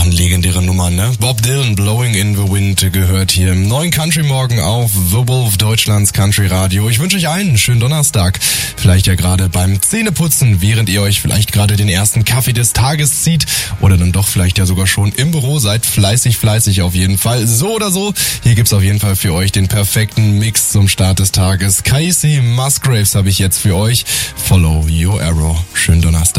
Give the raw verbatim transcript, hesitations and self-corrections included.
Einfach eine legendäre Nummer, ne? Bob Dylan, Blowing in the Wind, gehört hier im neuen Country Morgen auf The Wolf, Deutschlands Country Radio. Ich wünsche euch einen schönen Donnerstag. Vielleicht ja gerade beim Zähneputzen, während ihr euch vielleicht gerade den ersten Kaffee des Tages zieht oder dann doch vielleicht ja sogar schon im Büro seid. Fleißig, fleißig auf jeden Fall. So oder so, hier gibt's auf jeden Fall für euch den perfekten Mix zum Start des Tages. Casey Musgraves habe ich jetzt für euch. Follow your arrow. Schönen Donnerstag.